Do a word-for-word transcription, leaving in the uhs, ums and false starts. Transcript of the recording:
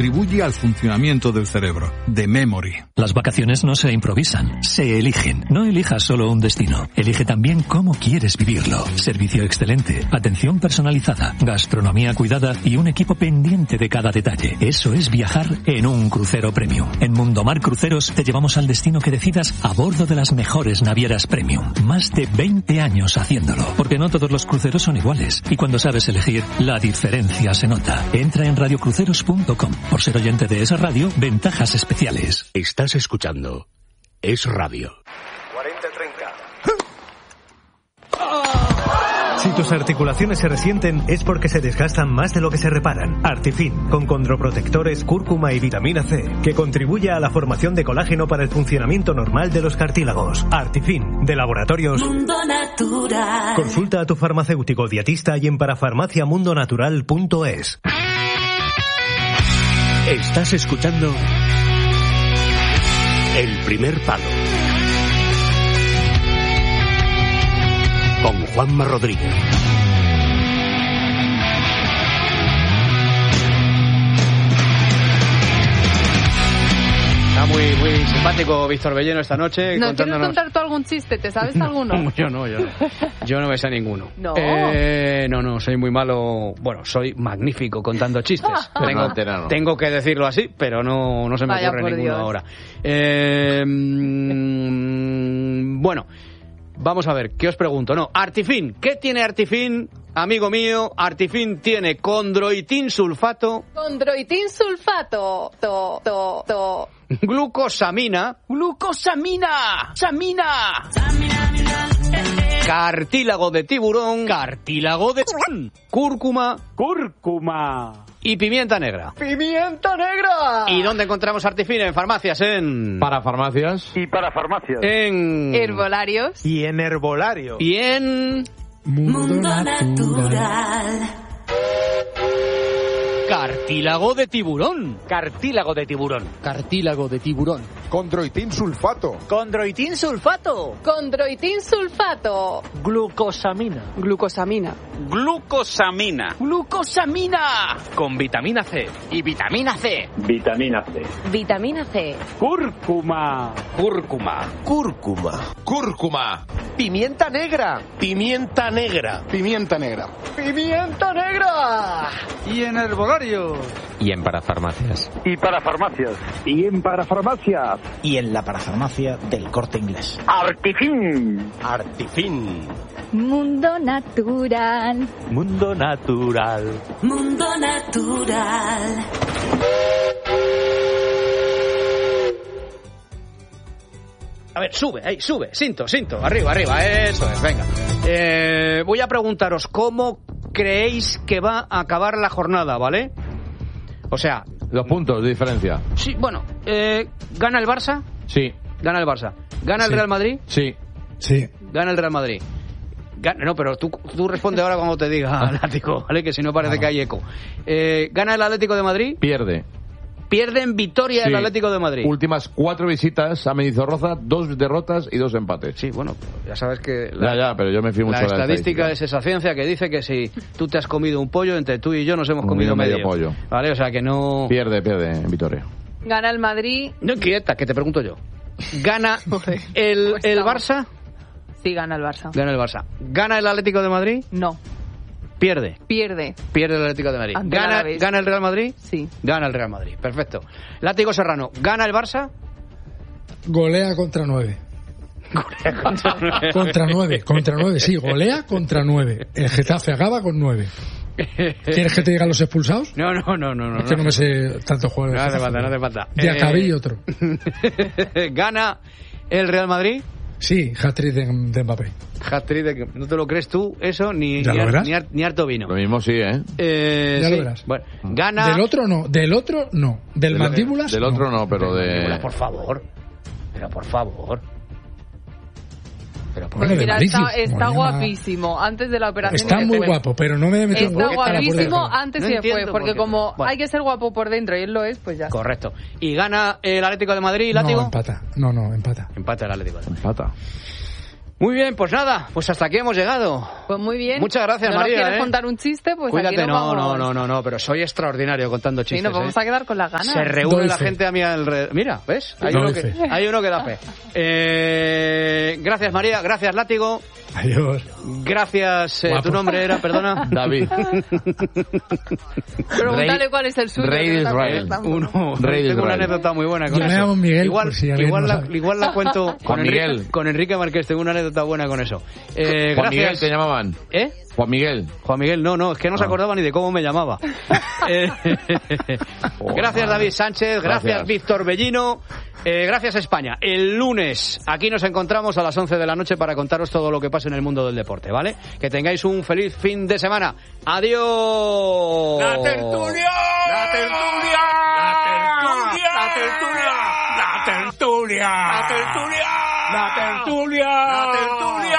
contribuye al funcionamiento del cerebro. The Memory. Las vacaciones no se improvisan, se eligen. No elijas solo un destino, elige también cómo quieres vivirlo. Servicio excelente, atención personalizada, gastronomía cuidada y un equipo pendiente de cada detalle. Eso es viajar en un crucero premium. En Mundomar Cruceros te llevamos al destino que decidas a bordo de las mejores navieras premium. Más de veinte años haciéndolo, porque no todos los cruceros son iguales. Y cuando sabes elegir, la diferencia se nota. Entra en radio cruceros punto com. Por ser oyente de esa radio, ventajas especiales. Estás escuchando Es Radio. cuarenta treinta. Si tus articulaciones se resienten es porque se desgastan más de lo que se reparan. Artifin, con condroprotectores, cúrcuma y vitamina C, que contribuye a la formación de colágeno para el funcionamiento normal de los cartílagos. Artifin, de Laboratorios Mundo Natural. Consulta a tu farmacéutico dietista y en parafarmacia mundo natural punto es. Estás escuchando El Primer Palo con Juanma Rodríguez. Está muy, muy simpático Víctor Belleno esta noche. ¿No contándonos... quieres contar tú algún chiste? ¿Te sabes alguno? No, yo no, yo no. Yo no me sé ninguno. No. Eh, no, no, soy muy malo. Bueno, soy magnífico contando chistes. tengo, tengo que decirlo así, pero no, no se me Vaya ocurre por ninguno Dios. ahora. Eh, mm, bueno, vamos a ver, ¿qué os pregunto? No, Artifin, ¿qué tiene Artifin? Amigo mío, Artifin tiene condroitin sulfato, Condroitin sulfato. To, to, to. glucosamina, ¡Glucosamina! ¡Samina! cartílago de tiburón, ¡Cartílago de tiburón! cúrcuma, ¡Cúrcuma! y pimienta negra. ¡Pimienta negra! ¿Y dónde encontramos Artifin? En farmacias, en... Para farmacias. Y para farmacias. En... Herbolarios. Y en herbolario. Y en... Mundo Natural. ¡Cartílago de tiburón! Cartílago de tiburón. ¡Cartílago de tiburón! Condroitin sulfato. ¡Condroitin sulfato! Condroitin sulfato. ¡Glucosamina! Glucosamina. Glucosamina. ¡Glucosamina! Con vitamina C. Y vitamina C. Vitamina C. Vitamina C. Cúrcuma. Cúrcuma. Cúrcuma. Cúrcuma. ¡Pimienta negra! Pimienta negra. Pimienta negra. ¡Pimienta negra! Y en herbolario. Y en parafarmacias. Y para farmacias. Y en parafarmacias. Y en la parafarmacia del Corte Inglés. Artifin. Artifin. Mundo natural. Mundo natural. Mundo Natural. A ver, sube, ahí, sube, cinto, cinto, arriba, arriba, eso es, venga. Eh, voy a preguntaros cómo creéis que va a acabar la jornada, ¿vale? O sea... Los puntos de diferencia. Sí, bueno, eh, ¿gana el Barça? Sí. Gana el Barça. ¿Gana el Sí. Real Madrid? Sí. Sí. Gana el Real Madrid. Gana, no, pero tú, tú responde ahora cuando te diga Atlético, ¿vale? Que si no parece que hay eco. Eh, ¿Gana el Atlético de Madrid? Pierde. Pierde en Vitoria Sí. el Atlético de Madrid. Últimas cuatro visitas a Mendizorroza, dos derrotas y dos empates. Sí, bueno, ya sabes que... La, ya, ya, pero yo me fío mucho la de la estadística estadística. es esa ciencia que dice que si tú te has comido un pollo, entre tú y yo nos hemos Un comido medio medio. pollo. Vale, o sea que no... Pierde, pierde en Vitoria. Gana el Madrid. No inquieta, que te pregunto yo. ¿Gana el, Pues el estamos. Barça? Sí, gana el Barça. Gana el Barça. ¿Gana el Atlético de Madrid? No. Pierde. Pierde. Pierde el Atlético de Madrid. Ante el ¿Gana, Alavés. ¿Gana el Real Madrid? Sí. Gana el Real Madrid. Perfecto. Látigo Serrano. ¿Gana el Barça? Golea contra nueve. Golea contra nueve. Contra nueve, contra nueve, sí, golea contra nueve. El Getafe acaba con nueve. ¿Quieres que te diga los expulsados? No, no, no, no. no es que no me sé tanto jugar. No hace falta, no hace falta. De Eh, Acabí y otro. ¿Gana el Real Madrid? Sí, hat-trick de, de Mbappé. Hat-trick de... ¿No te lo crees tú eso? Ni, ¿Ya ni, lo har- verás? ni, har- ni harto vino. Lo mismo sí, ¿eh? Eh, Ya sí. lo verás. Bueno, gana... Del otro no, del otro no. Del, Del- mandíbulas Del otro no, pero de... Pero por favor. Pero por favor. Pero por Bueno, de Mira, Madrid, está, sí, está como llama- guapísimo. Antes de la operación. Está que muy fue. guapo, pero no me debe meter un Está huevo a la puerta de guapísimo atrás. antes No y después. entiendo Porque por qué. como Bueno. hay que ser guapo por dentro y él lo es, pues ya. Correcto. ¿Y gana el Atlético de Madrid, Látigo? No, empata. No, no, empata. Empata el Atlético de Madrid. Empata. Muy bien, pues nada, pues hasta aquí hemos llegado. Pues muy bien. Muchas gracias, ¿No María. ¿No quieres ¿eh? contar un chiste? Pues Cuídate, aquí nos no, vamos. no, no, no, no, pero soy extraordinario contando chistes. Sí, nos vamos ¿eh? a quedar con las ganas. Se reúne Doy la fe. gente a mi alrededor. Mira, ¿ves? Hay, Doy uno que, fe. hay uno que da fe. Eh, gracias, María. Gracias, Látigo. Adiós. Gracias. Eh, Guapo. ¿Tu nombre era, perdona? David. Pregúntale Rey- cuál es el suyo. Rey que de está Israel. contestando. Uno. Rey de Tengo una Israel. anécdota muy buena con Yo me eso. llamo Miguel, igual, por si alguien igual, no la, sabe. igual la cuento con Juan Enrique, Miguel. con Enrique Marqués. Tengo una anécdota buena con eso. Eh, Juan gracias. Miguel te llamaban. ¿Eh? Juan Miguel. Juan Miguel, no, no, es que no se Ah. acordaba ni de cómo me llamaba. Eh, gracias, David Sánchez. Gracias, Gracias. Víctor Bellino. Eh, gracias, España. El lunes aquí nos encontramos a las once de la noche para contaros todo lo que pasa en el mundo del deporte, ¿vale? Que tengáis un feliz fin de semana. ¡Adiós! ¡La tertulia! ¡La tertulia! ¡La tertulia! ¡La tertulia! ¡La tertulia! ¡La tertulia! ¡La tertulia! ¡La tertulia!